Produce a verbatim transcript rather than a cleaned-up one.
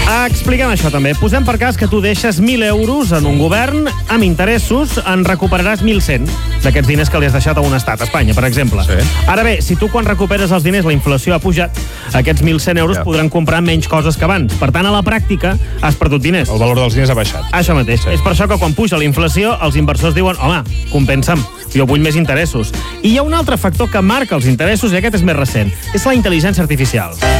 Expliquem això també. Posem per cas que tu deixes mil euros en un govern, amb interessos en recuperaràs mil cent d'aquests diners que li has deixat a un estat, a Espanya, per exemple. Sí. Ara bé, si tu quan recuperes els diners la inflació ha pujat, aquests mil cent euros Ja. podran comprar menys coses que abans. Per tant, a la pràctica, has perdut diners. El valor dels diners ha baixat. Això mateix. Sí. És per això que quan puja la inflació, els inversors diuen, home, compensa'm, jo vull més interessos. I hi ha un altre factor que marca els interessos, i aquest és més recent. És la intel·ligència artificial.